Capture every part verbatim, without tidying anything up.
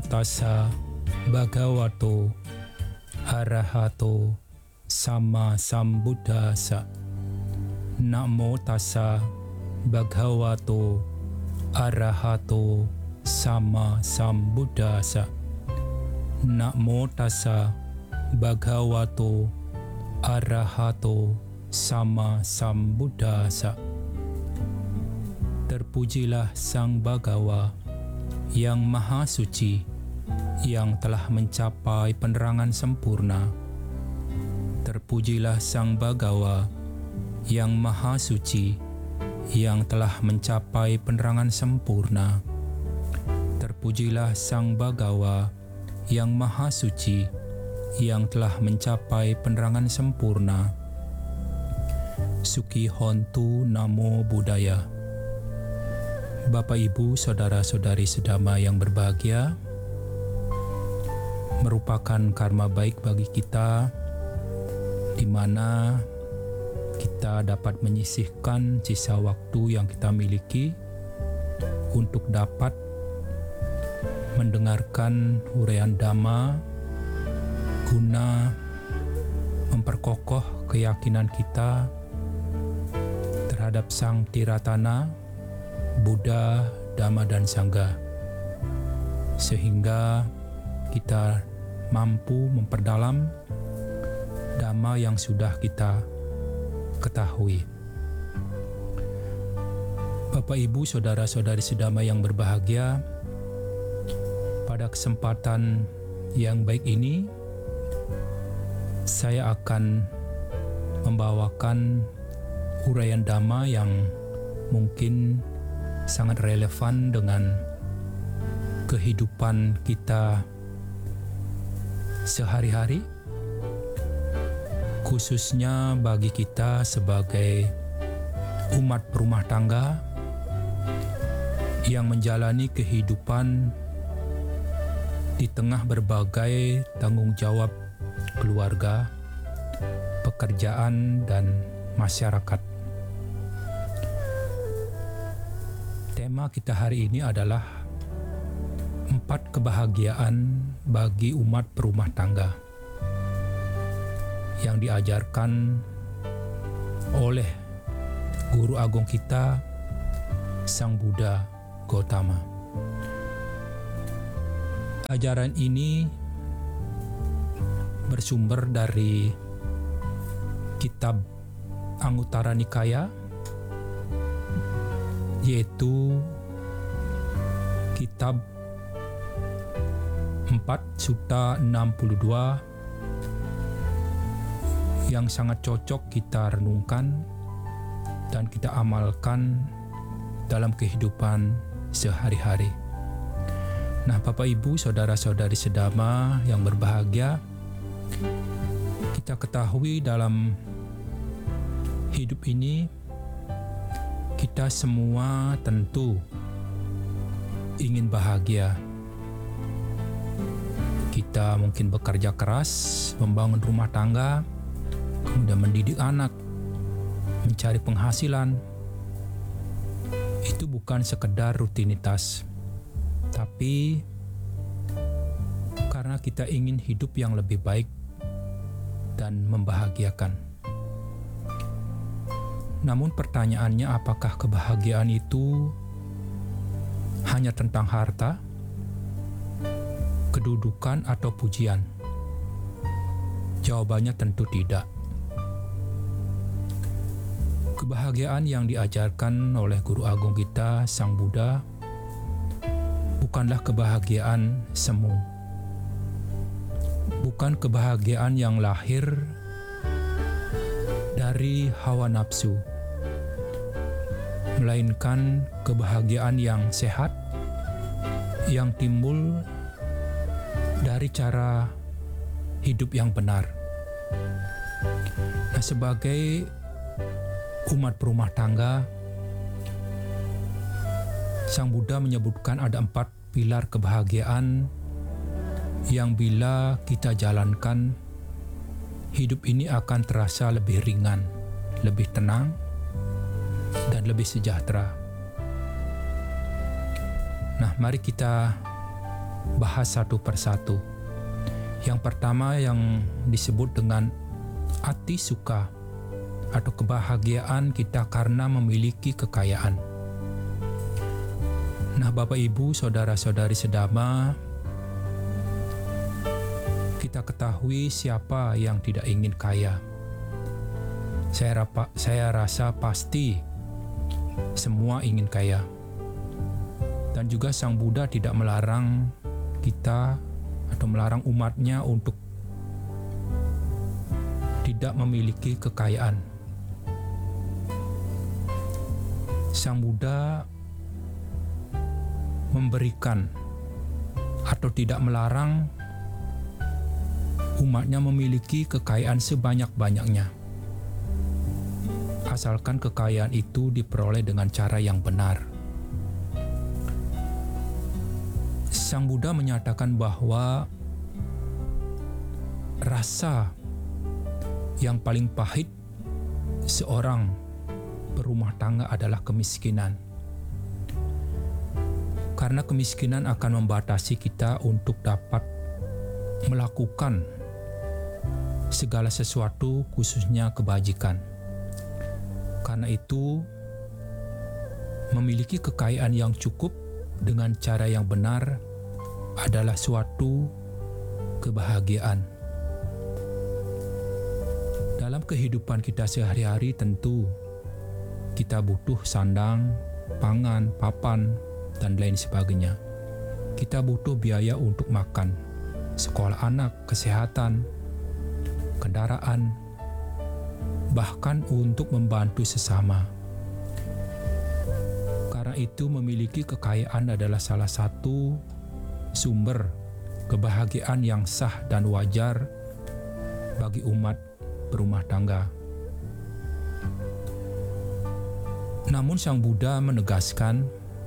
tassa bhagavato arahato sama sambuddhassa. Namo tassa bhagavato arahato sama sambuddhassa. Namo tassa bhagavato arahato sama sambuddhassa. Terpujilah Sang Bhagawa yang Maha Suci, yang telah mencapai penerangan sempurna. Terpujilah Sang Bhagawa yang Maha Suci, yang telah mencapai penerangan sempurna. Terpujilah Sang Bhagawa yang Maha Suci, yang telah mencapai penerangan sempurna. Suki Hontu Namo Buddhaya. Bapak, Ibu, Saudara-saudari sedama yang berbahagia, merupakan karma baik bagi kita di mana kita dapat menyisihkan sisa waktu yang kita miliki untuk dapat mendengarkan uraian Dhamma guna memperkokoh keyakinan kita terhadap Sang Tiratana, Buddha, Dhamma, dan Sangha, sehingga kita mampu memperdalam Dhamma yang sudah kita ketahui. Bapak, Ibu, Saudara-saudari sedama yang berbahagia, pada kesempatan yang baik ini saya akan membawakan uraian Dhamma yang mungkin sangat relevan dengan kehidupan kita sehari-hari, khususnya bagi kita sebagai umat berumah tangga yang menjalani kehidupan di tengah berbagai tanggung jawab keluarga, pekerjaan, dan masyarakat. Tema kita hari ini adalah empat kebahagiaan bagi umat berumah tangga yang diajarkan oleh Guru Agung kita, Sang Buddha Gautama. Ajaran ini bersumber dari kitab Anguttara Nikaya, yaitu kitab empat Sutta enam puluh dua yang sangat cocok kita renungkan dan kita amalkan dalam kehidupan sehari-hari. Nah, Bapak, Ibu, Saudara-saudari sedama yang berbahagia, kita ketahui dalam hidup ini kita semua tentu ingin bahagia. Kita mungkin bekerja keras, membangun rumah tangga, kemudian mendidik anak, mencari penghasilan. Itu bukan sekedar rutinitas, tapi karena kita ingin hidup yang lebih baik dan membahagiakan. Namun pertanyaannya, apakah kebahagiaan itu hanya tentang harta, kedudukan, atau pujian? Jawabannya tentu tidak. Kebahagiaan yang diajarkan oleh Guru Agung kita, Sang Buddha, bukanlah kebahagiaan semu. Bukan kebahagiaan yang lahir dari hawa nafsu, melainkan kebahagiaan yang sehat, yang timbul dari cara hidup yang benar. Nah, sebagai umat berumah tangga, Sang Buddha menyebutkan ada empat pilar kebahagiaan yang bila kita jalankan, hidup ini akan terasa lebih ringan, lebih tenang, dan lebih sejahtera. Nah, mari kita bahas satu persatu. Yang pertama yang disebut dengan ati suka atau kebahagiaan kita karena memiliki kekayaan. Nah, Bapak Ibu, saudara-saudari sedama, kita ketahui siapa yang tidak ingin kaya. Saya, rapa, saya rasa pasti semua ingin kaya. Dan juga Sang Buddha tidak melarang kita atau melarang umatnya untuk tidak memiliki kekayaan. Sang Buddha memberikan atau tidak melarang umatnya memiliki kekayaan sebanyak-banyaknya, asalkan kekayaan itu diperoleh dengan cara yang benar. Sang Buddha menyatakan bahwa rasa yang paling pahit seorang berumah tangga adalah kemiskinan. Karena kemiskinan akan membatasi kita untuk dapat melakukan segala sesuatu, khususnya kebajikan. Karena itu, memiliki kekayaan yang cukup dengan cara yang benar adalah suatu kebahagiaan. Dalam kehidupan kita sehari-hari tentu kita butuh sandang, pangan, papan, dan lain sebagainya. Kita butuh biaya untuk makan, sekolah anak, kesehatan, kendaraan, bahkan untuk membantu sesama. Karena itu memiliki kekayaan adalah salah satu sumber kebahagiaan yang sah dan wajar bagi umat berumah tangga. Namun Sang Buddha menegaskan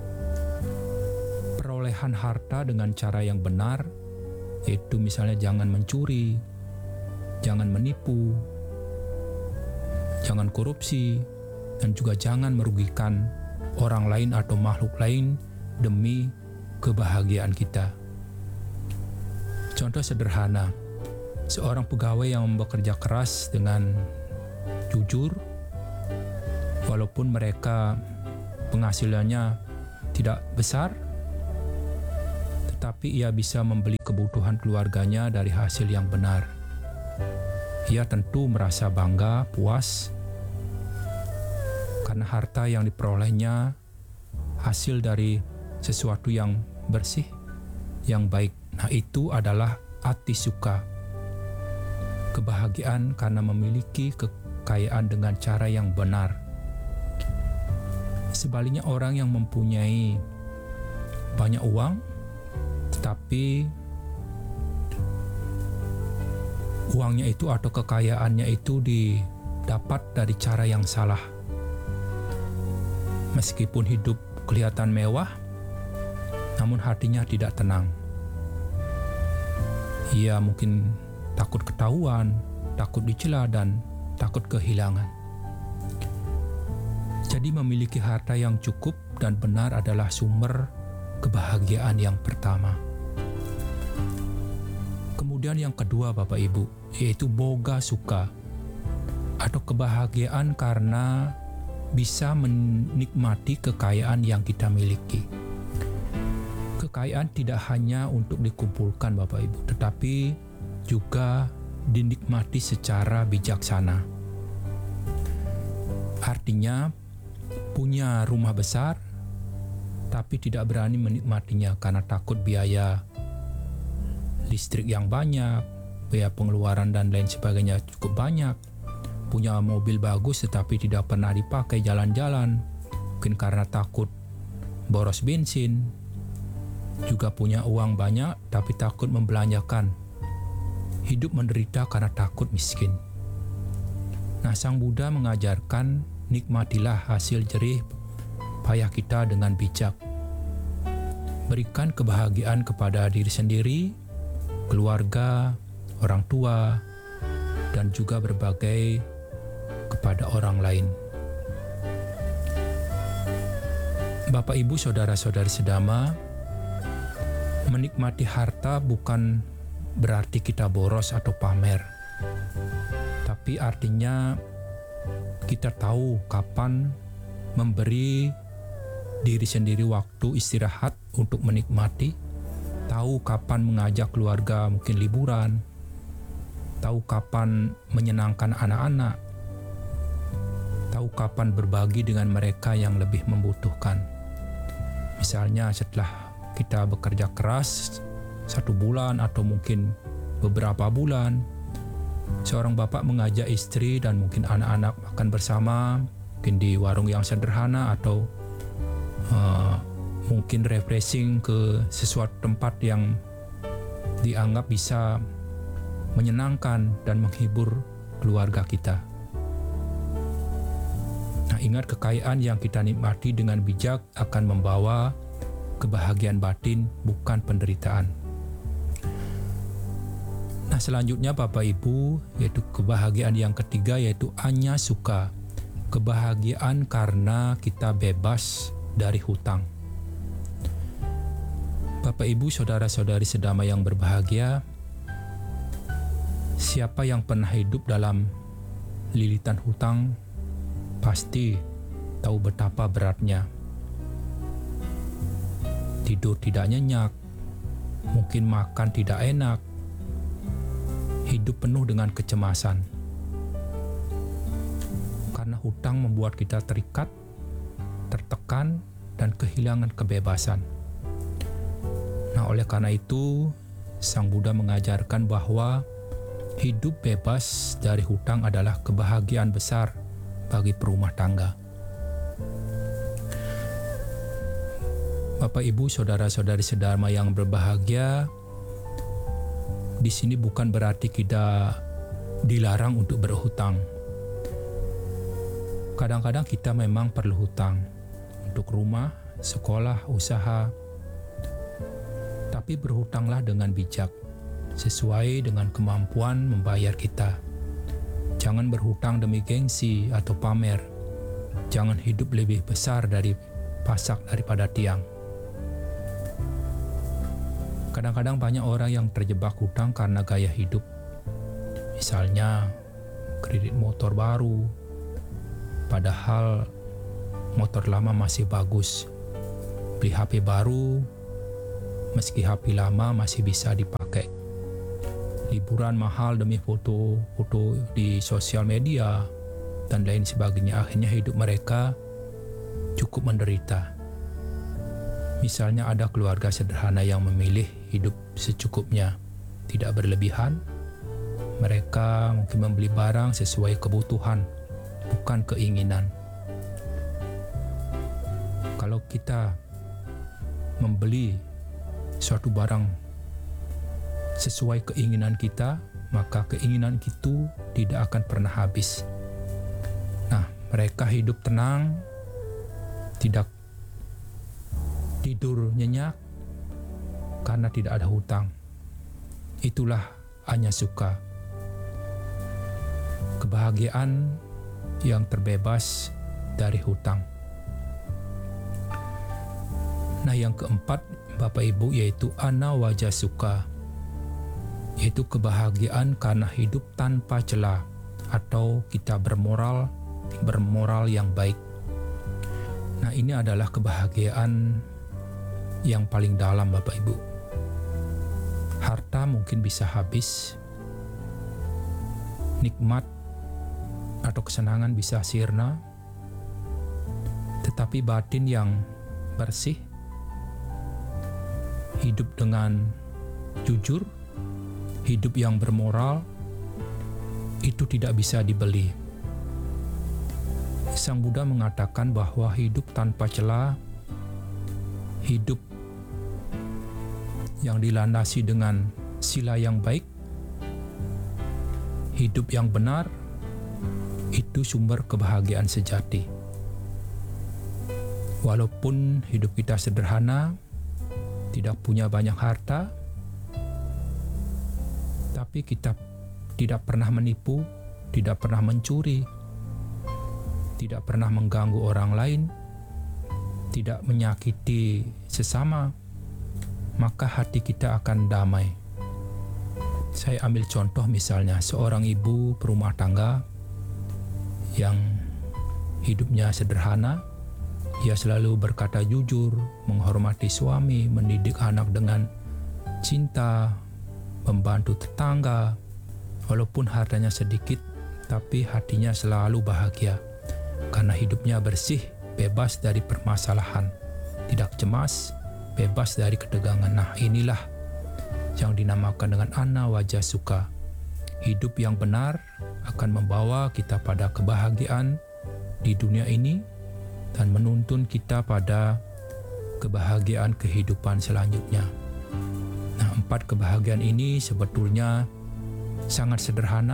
perolehan harta dengan cara yang benar, yaitu misalnya jangan mencuri, jangan menipu, jangan korupsi, dan juga jangan merugikan orang lain atau makhluk lain demi kebahagiaan kita. Contoh sederhana, seorang pegawai yang bekerja keras dengan jujur, walaupun mereka penghasilannya tidak besar, tetapi ia bisa membeli kebutuhan keluarganya dari hasil yang benar. Ia tentu merasa bangga, puas, karena harta yang diperolehnya hasil dari sesuatu yang bersih, yang baik. Nah, itu adalah ati suka, kebahagiaan karena memiliki kekayaan dengan cara yang benar. Sebaliknya, orang yang mempunyai banyak uang, tetapi uangnya itu atau kekayaannya itu didapat dari cara yang salah. Meskipun hidup kelihatan mewah, namun hatinya tidak tenang. Ia mungkin takut ketahuan, takut dicela, dan takut kehilangan. Jadi memiliki harta yang cukup dan benar adalah sumber kebahagiaan yang pertama. Kemudian yang kedua, Bapak Ibu, yaitu boga suka atau kebahagiaan karena bisa menikmati kekayaan yang kita miliki. Kekayaan tidak hanya untuk dikumpulkan, Bapak Ibu, tetapi juga dinikmati secara bijaksana. Artinya, punya rumah besar, tapi tidak berani menikmatinya karena takut biaya listrik yang banyak, biaya pengeluaran dan lain sebagainya cukup banyak. Punya mobil bagus tetapi tidak pernah dipakai jalan-jalan, mungkin karena takut boros bensin. Juga punya uang banyak tapi takut membelanjakan. Hidup menderita karena takut miskin. Nah, Sang Buddha mengajarkan nikmatilah hasil jerih payah kita dengan bijak. Berikan kebahagiaan kepada diri sendiri, keluarga, orang tua, dan juga berbagai kepada orang lain. Bapak, Ibu, saudara-saudari sedama, Menikmati harta bukan berarti kita boros atau pamer, tapi artinya kita tahu kapan memberi diri sendiri waktu istirahat untuk menikmati, tahu kapan mengajak keluarga mungkin liburan, tahu kapan menyenangkan anak-anak, tahu kapan berbagi dengan mereka yang lebih membutuhkan. Misalnya setelah kita bekerja keras satu bulan atau mungkin beberapa bulan, seorang bapak mengajak istri dan mungkin anak-anak makan bersama, mungkin di warung yang sederhana atau uh, mungkin refreshing ke sesuatu tempat yang dianggap bisa menyenangkan dan menghibur keluarga kita. Nah, ingat, kekayaan yang kita nikmati dengan bijak akan membawa kebahagiaan batin, bukan penderitaan. Nah, selanjutnya Bapak Ibu, yaitu kebahagiaan yang ketiga, yaitu anya suka. Kebahagiaan karena kita bebas dari hutang. Bapak Ibu, saudara-saudari sedama yang berbahagia, siapa yang pernah hidup dalam lilitan hutang pasti tahu betapa beratnya. Tidur tidak nyenyak, mungkin makan tidak enak, hidup penuh dengan kecemasan. Karena hutang membuat kita terikat, tertekan, dan kehilangan kebebasan. Nah, oleh karena itu, Sang Buddha mengajarkan bahwa hidup bebas dari hutang adalah kebahagiaan besar bagi perumah tangga. Bapak, Ibu, saudara-saudari sedharma yang berbahagia, di sini bukan berarti kita dilarang untuk berhutang. Kadang-kadang kita memang perlu hutang untuk rumah, sekolah, usaha. Tapi berhutanglah dengan bijak, sesuai dengan kemampuan membayar kita. Jangan berhutang demi gengsi atau pamer. Jangan hidup lebih besar dari pasak daripada tiang. Kadang-kadang banyak orang yang terjebak hutang karena gaya hidup. Misalnya, kredit motor baru, padahal motor lama masih bagus. Beli H P baru, meski H P lama masih bisa dipakai. Liburan mahal demi foto-foto di sosial media, dan lain sebagainya. Akhirnya hidup mereka cukup menderita. Misalnya ada keluarga sederhana yang memilih hidup secukupnya, tidak berlebihan. Mereka mungkin membeli barang sesuai kebutuhan, bukan keinginan. Kalau kita membeli suatu barang sesuai keinginan kita, maka keinginan itu tidak akan pernah habis. Nah, mereka hidup tenang, tidak tidur nyenyak karena tidak ada hutang. Itulah anya suka. Kebahagiaan yang terbebas dari hutang. Nah, yang keempat, Bapak Ibu, yaitu anawaja suka, yaitu kebahagiaan karena hidup tanpa celah atau kita bermoral, bermoral yang baik. Nah, ini adalah kebahagiaan yang paling dalam, Bapak Ibu. Harta mungkin bisa habis, nikmat atau kesenangan bisa sirna, tetapi batin yang bersih, hidup dengan jujur, hidup yang bermoral, itu tidak bisa dibeli. Sang Buddha mengatakan bahwa hidup tanpa celah, hidup yang dilandasi dengan sila yang baik, hidup yang benar, itu sumber kebahagiaan sejati. Walaupun hidup kita sederhana, tidak punya banyak harta, tapi kita tidak pernah menipu, tidak pernah mencuri, tidak pernah mengganggu orang lain, tidak menyakiti sesama, maka hati kita akan damai. Saya ambil contoh misalnya seorang ibu berumah tangga yang hidupnya sederhana. Ia selalu berkata jujur, menghormati suami, mendidik anak dengan cinta, membantu tetangga. Walaupun hartanya sedikit, tapi hatinya selalu bahagia karena hidupnya bersih, bebas dari permasalahan, tidak cemas, bebas dari ketegangan. Nah, inilah yang dinamakan dengan Anna Wajah Suka. Hidup yang benar akan membawa kita pada kebahagiaan di dunia ini dan menuntun kita pada kebahagiaan kehidupan selanjutnya. Nah, empat kebahagiaan ini sebetulnya sangat sederhana,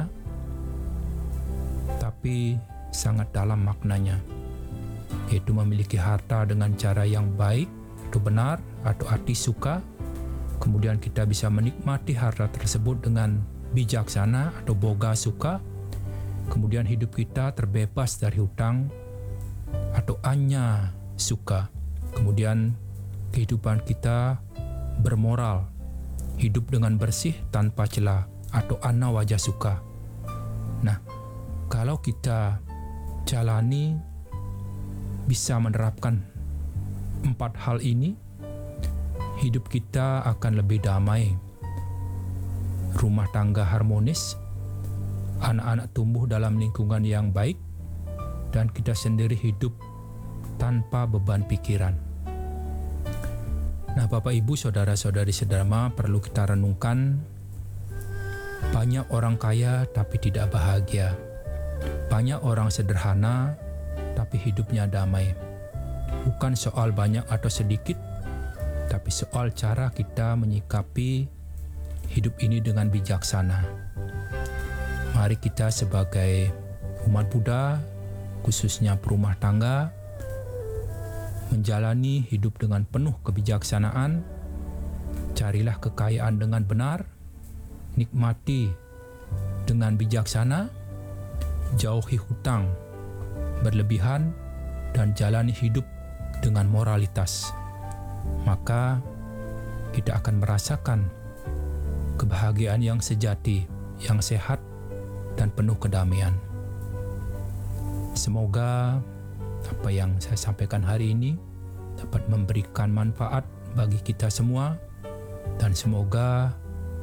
tapi sangat dalam maknanya, yaitu memiliki harta dengan cara yang baik atau benar atau arti suka. Kemudian kita bisa menikmati harta tersebut dengan bijaksana atau boga suka. Kemudian hidup kita terbebas dari hutang atau anya suka. Kemudian kehidupan kita bermoral, hidup dengan bersih tanpa celah atau Anna Wajah Suka. Nah, kalau kita jalani bisa menerapkan empat hal ini, hidup kita akan lebih damai, rumah tangga harmonis, anak-anak tumbuh dalam lingkungan yang baik, dan kita sendiri hidup tanpa beban pikiran. Nah, Bapak Ibu, saudara-saudari sederma, perlu kita renungkan, banyak orang kaya tapi tidak bahagia. Banyak orang sederhana tapi hidupnya damai. Bukan soal banyak atau sedikit, tapi soal cara kita menyikapi hidup ini dengan bijaksana. Mari kita sebagai umat Buddha, khususnya perumah tangga, menjalani hidup dengan penuh kebijaksanaan. Carilah kekayaan dengan benar, nikmati dengan bijaksana, jauhi hutang berlebihan, dan jalani hidup dengan moralitas. Maka kita akan merasakan kebahagiaan yang sejati, yang sehat, dan penuh kedamaian. Semoga apa yang saya sampaikan hari ini dapat memberikan manfaat bagi kita semua, dan semoga